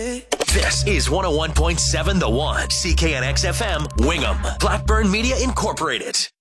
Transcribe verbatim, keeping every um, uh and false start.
This is one oh one point seven The One, C K N X F M, Wingham, Blackburn Media Incorporated.